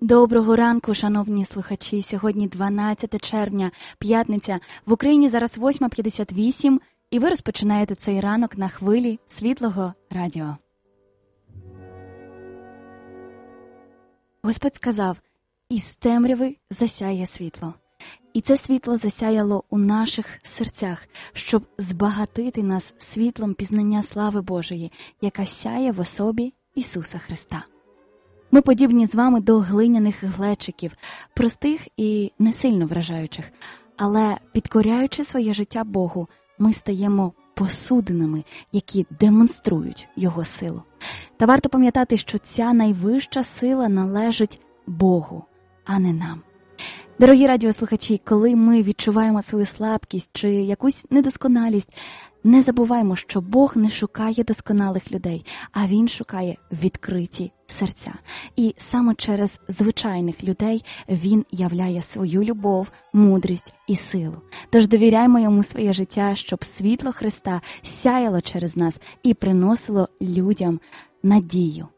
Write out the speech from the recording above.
Доброго ранку, шановні слухачі. Сьогодні 12 червня, п'ятниця. В Україні зараз 8:58, і ви розпочинаєте цей ранок на хвилі Світлого радіо. Господь сказав: «Із темряви засяє світло». І це світло засяяло у наших серцях, щоб збагатити нас світлом пізнання слави Божої, яка сяє в особі Ісуса Христа. Ми подібні з вами до глиняних глечиків, простих і не сильно вражаючих, але підкоряючи своє життя Богу, ми стаємо посудинами, які демонструють Його силу. Та варто пам'ятати, що ця найвища сила належить Богу, а не нам. Дорогі радіослухачі, коли ми відчуваємо свою слабкість чи якусь недосконалість, не забуваймо, що Бог не шукає досконалих людей, а Він шукає відкриті серця. І саме через звичайних людей Він являє свою любов, мудрість і силу. Тож довіряймо Йому своє життя, щоб світло Христа сяяло через нас і приносило людям надію.